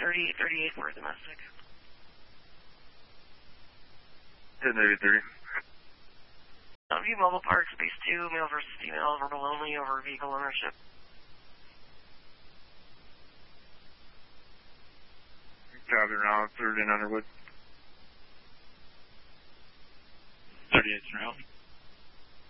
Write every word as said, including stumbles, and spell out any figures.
thirty-eight thirty-eight for domestic. ten thirty-three. Uh, view mobile park, space two, male versus female, verbal only over vehicle ownership. Copy around, third in Underwood. thirty-eight surround.